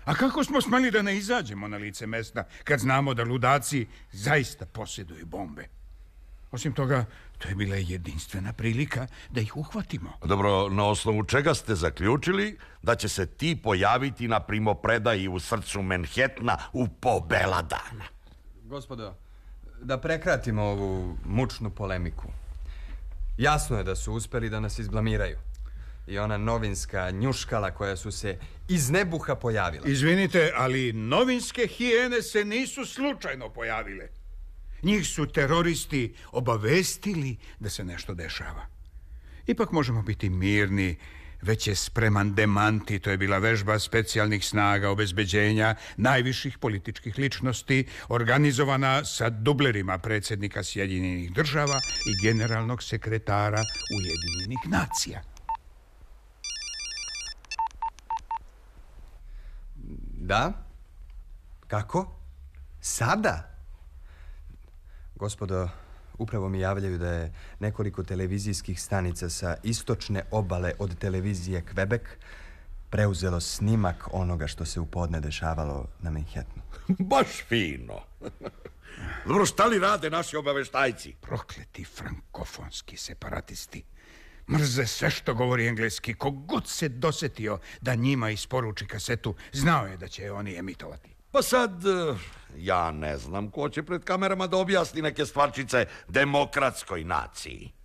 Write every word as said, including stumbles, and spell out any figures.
A kako smo smeli da ne izađemo na lice mesta kad znamo da ludaci zaista posjeduju bombe? Osim toga, to je bila jedinstvena prilika da ih uhvatimo. Dobro, na osnovu čega ste zaključili da će se ti pojaviti na primopredaji u srcu Manhattana u po bela dana? Gospodo, da prekratimo ovu mučnu polemiku. Jasno je da su uspeli da nas izblamiraju. I ona novinska njuškala koja su se iz nebuha pojavila. Izvinite, ali novinske hijene se nisu slučajno pojavile. Njih su teroristi obavestili da se nešto dešava. Ipak možemo biti mirni, već je spreman demanti. To je bila vežba specijalnih snaga obezbeđenja najviših političkih ličnosti, organizovana sa dublerima predsjednika Sjedinjenih država i generalnog sekretara Ujedinjenih nacija. Da? Kako? Sada? Gospodo, upravo mi javljaju da je nekoliko televizijskih stanica sa istočne obale od televizije Quebec preuzelo snimak onoga što se u podne dešavalo na Manhattanu. Baš fino. Dobro, šta li rade naši obaveštajci? Prokleti frankofonski separatisti. Mrze sve što govori engleski. Kogod se dosetio da njima isporuči kasetu, znao je da će je oni emitovati. Pa sad, ja ne znam ko će pred kamerama da objasni neke stvarčice demokratskoj naciji.